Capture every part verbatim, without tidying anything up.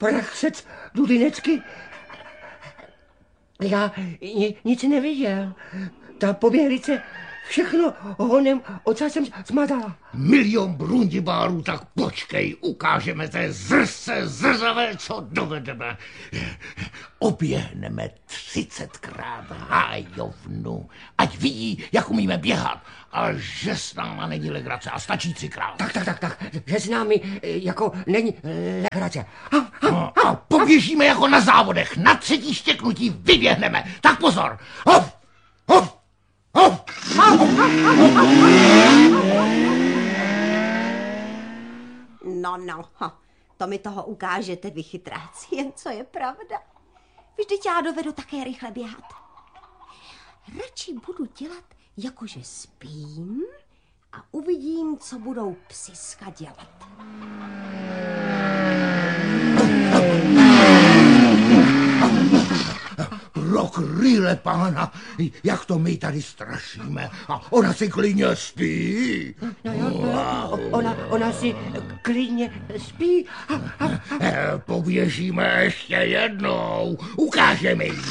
prachsec Dudinecky. Já ni, nic neviděl. Ta poběhlice všechno honem ocasem zmatala. Milion brundibárů, tak počkej, ukážeme té zrse zrzavé, co dovedeme. Oběhneme třicetkrát hájovnu, ať vidí, jak umíme běhat. A že s náma není legrace a stačí třikrát. Tak, tak, tak, tak, že s námi jako není legrace. A, a, a poběžíme jako na závodech, na třetí štěknutí vyběhneme. Tak pozor, hop, hop, hop. No, no, to mi toho ukážete, vy chytráci, jen co je pravda. Vždyť já dovedu také rychle běhat. Radši budu dělat, jakože spím a uvidím, co budou psiska dělat. Rokrýle pána, jak to my tady strašíme. A ona si klidně spí. No jo, no, ona, ona si klidně spí. E, poběžíme ještě jednou. Ukážeme jí.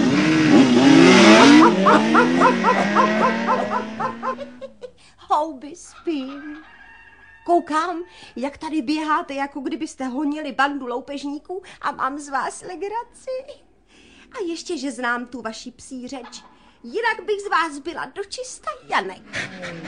Houby, spím. Koukám, jak tady běháte, jako kdybyste honili bandu loupežníků a mám z vás legraci. A ještě, že znám tu vaši psí řeč. Jinak bych z vás byla dočista Janek.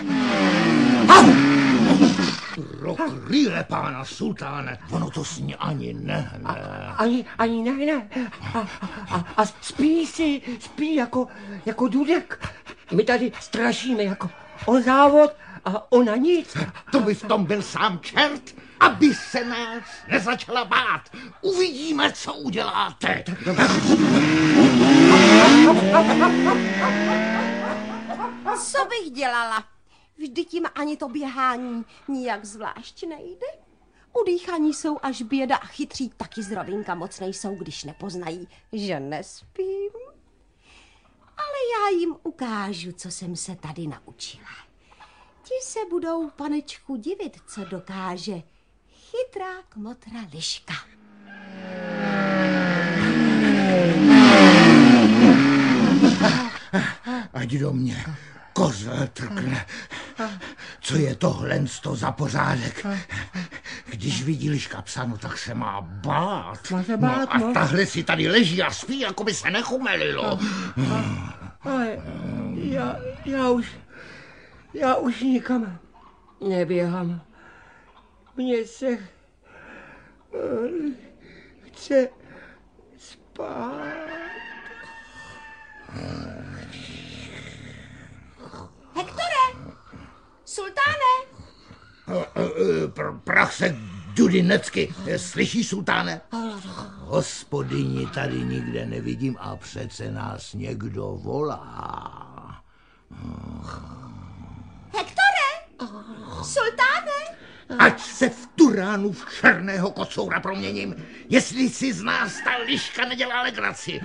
Rokrýle pána sultáne, ono to s ní ani nehne. Ani, ani nehne. A, a, a spí si, spí jako, jako Dudek. My tady strašíme jako on závod a ona nic. To by v tom byl sám čert, aby se nás nezačala bát. Uvidíme, co uděláte. Co bych dělala? Vždyť jim ani to běhání nijak zvlášť nejde. U dýchání jsou až běda a chytří taky z rovinka moc nejsou, když nepoznají, že nespím. Ale já jim ukážu, co jsem se tady naučila. Ti se budou, panečku, divit, co dokáže chytrá kmotra liška. Ať do mě kozel trkne. Co je tohle za pořádek? Když vidí liška psa, no tak se má bát. Má se bát, no. A tahle si tady leží a spí, jako by se nechumelilo. Ale já, já už, já už nikam neběhám. Mně se uh, chce spát. Hektore! Sultáne! Pr- prachse Dudinecky, slyšíš, sultáne? Hospodyni tady nikde nevidím a přece nás někdo volá. Hektore! Sultáne! Ať se v turánu v černého kocoura proměním, jestli si z nás ta liška nedělá legraci.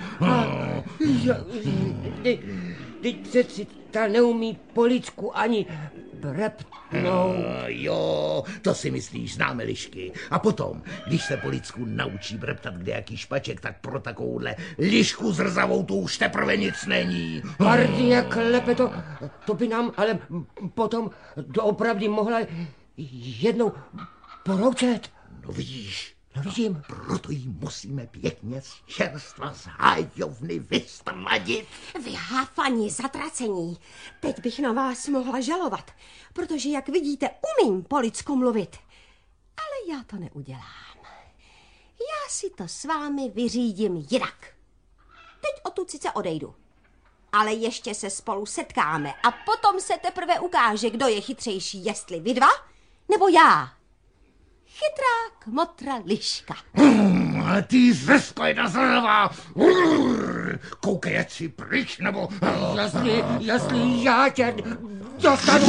Teď přeci ta neumí po lidsku ani brepnout. Jo, to si myslíš, známe lišky. A potom, když se po lidsku naučí breptat kdejaký špaček, tak pro takovouhle lišku zrzavou tu už teprve nic není. Pardi, jak lepe to, to by nám ale potom doopravdy mohla jednou poroučet. No vidíš, no vidím. Proto jí musíme pěkně z čerstva z hájovny vystradit. Vy háfani, zatracení. Teď bych na vás mohla žalovat, protože, jak vidíte, umím po lidsku mluvit. Ale já to neudělám. Já si to s vámi vyřídím jinak. Teď odtud sice odejdu. Ale ještě se spolu setkáme a potom se teprve ukáže, kdo je chytřejší, jestli vy dva, nebo já. Chytrá kmotra liška. Hmm, ale ty zrsko jedna zrvá. Koukej, ať si pryč, nebo... Jestli, jestli já tě dostanu...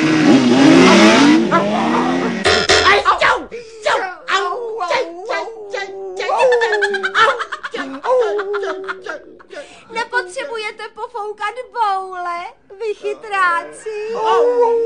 Nepotřebujete pofoukat boule, vy chytráci.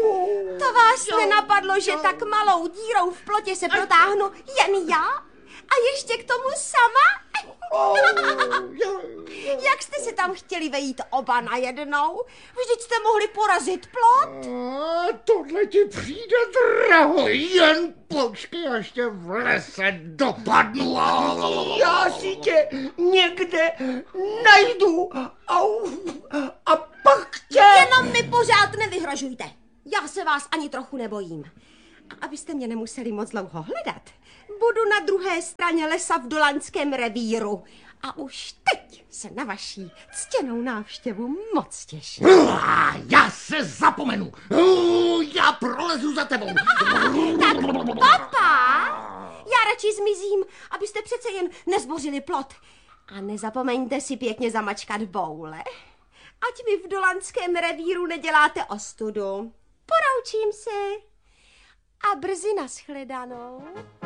To vás nenapadlo, že tak malou dírou v plotě se protáhnu jen já? A ještě k tomu sama? Oh, Jak jste si tam chtěli vejít oba najednou? Vždyť jste mohli porazit plot. A tohle ti přijde draho, jen počkej, až tě v lese dopadnu. Já si tě někde najdu au, a pak tě... Jenom mi pořád nevyhrožujte. Já se vás ani trochu nebojím. A abyste mě nemuseli moc dlouho hledat, budu na druhé straně lesa v Dolanském revíru. A už teď se na vaší ctěnou návštěvu moc těším. Já se zapomenu. Já prolezu za tebou. Tak papa, já radši zmizím, abyste přece jen nezbořili plot. A nezapomeňte si pěkně zamačkat boule. Ať mi v Dolanském revíru neděláte ostudu. Poroučím se. A brzy nashledanou.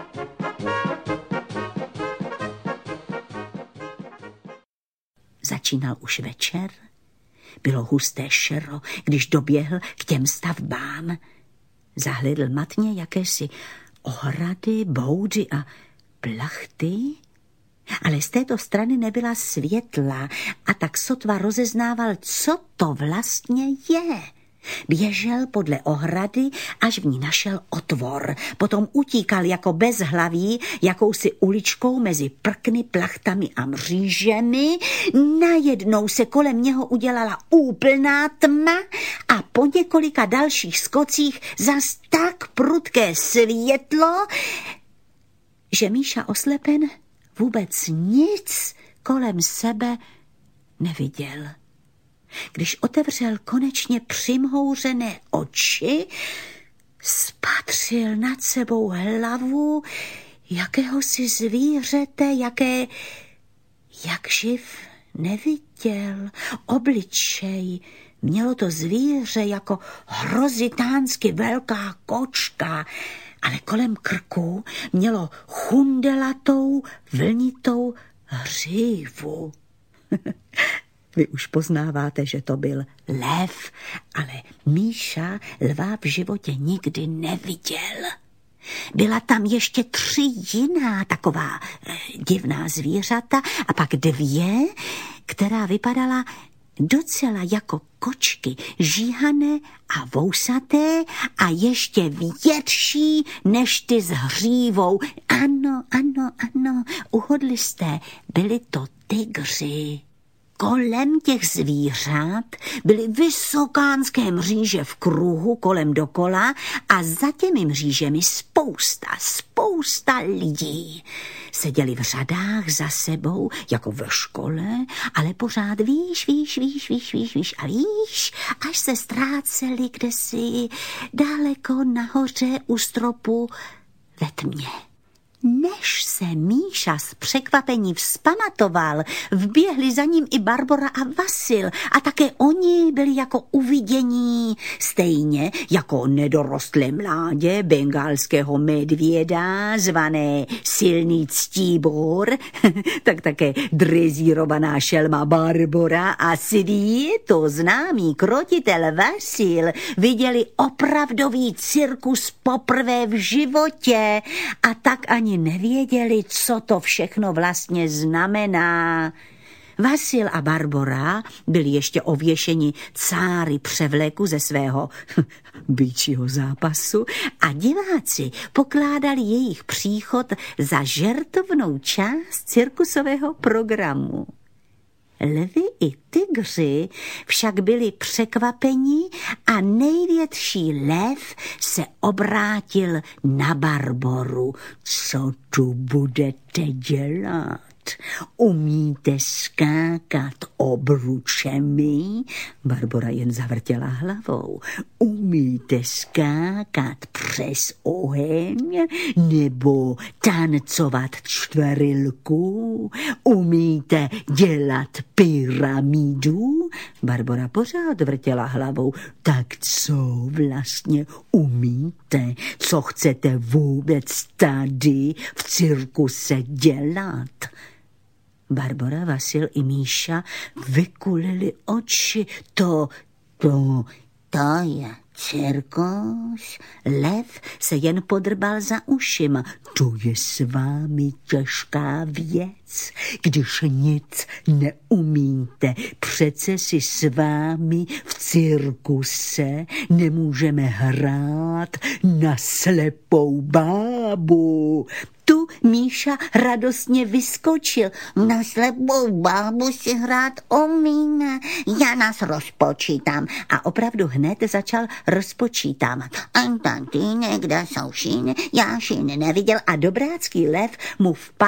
Začínal už večer. Bylo husté šero, když doběhl k těm stavbám. Zahledl matně jakési ohrady, boudy a plachty, ale z této strany nebyla světla a tak sotva rozeznával, co to vlastně je. Běžel podle ohrady, až v ní našel otvor. Potom utíkal jako bezhlaví jakousi uličkou mezi prkny, plachtami a mřížemi. Najednou se kolem něho udělala úplná tma a po několika dalších skocích zas tak prudké světlo, že Míša oslepen vůbec nic kolem sebe neviděl. Když otevřel konečně přimhouřené oči, spatřil nad sebou hlavu jakéhosi zvířete, jaké jak živ neviděl. Obličej mělo to zvíře jako hrozitánsky velká kočka, ale kolem krku mělo chundelatou, vlnitou hřívu. Vy už poznáváte, že to byl lev, ale Míša lva v životě nikdy neviděl. Byla tam ještě tři jiná taková eh, divná zvířata a pak dvě, která vypadala docela jako kočky, žíhané a vousaté a ještě větší než ty s hřívou. Ano, ano, ano, uhodli jste, byli to tygři. Kolem těch zvířat byly vysokánské mříže v kruhu kolem dokola a za těmi mřížemi spousta, spousta lidí. Seděli v řadách za sebou, jako ve škole, ale pořád výš, výš, výš, výš, výš, výš a výš, až se ztráceli kdesi daleko nahoře u stropu ve tmě. Než se Míša z překvapení vzpamatoval, vběhli za ním i Barbora a Vasil a také oni byli jako uvidění, stejně jako nedorostlé mládě bengálského medvěda, zvané Silný Ctíbor, tak také drezírovaná šelma Barbora a světo známý krotitel Vasil viděli opravdový cirkus poprvé v životě a tak ani nevěděli, co to všechno vlastně znamená. Vasil a Barbora byli ještě ověšeni cáry převleku ze svého býčího zápasu a diváci pokládali jejich příchod za žertovnou část cirkusového programu. Lvi i tygři však byli překvapeni a největší lev se obrátil na Barboru. Co tu budete dělat? Umíte skákat obručemi? Barbora jen zavrtěla hlavou. Umíte skákat přes oheň? Nebo tancovat čtverilku? Umíte dělat pyramidu? Barbora pořád vrtěla hlavou. Tak co vlastně umíte? Co chcete vůbec tady v cirkuse dělat? Barbora, Vasil i Míša vykulili oči. To, to, to je Cirkus? Lev se jen podrbal za ušima. To je s vámi těžká věc, když nic neumíte. Přece si s vámi v cirkuse nemůžeme hrát na slepou bábu. Tu Míša radostně vyskočil. Na slepou bábu si hrát umíme. Já nás rozpočítám. A opravdu hned začal rozpočítávat. Antantíny, kde jsou šíny? Já šíny neviděl. A dobrácký lev mu v